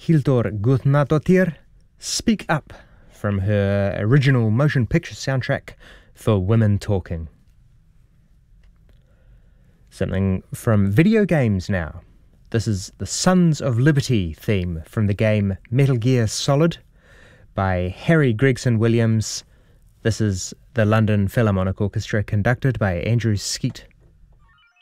Hildur Guðnadóttir, Speak Up, from her original motion picture soundtrack for Women Talking. Something from video games now. This is the Sons of Liberty theme from the game Metal Gear Solid by Harry Gregson Williams. This is the London Philharmonic Orchestra conducted by Andrew Skeet.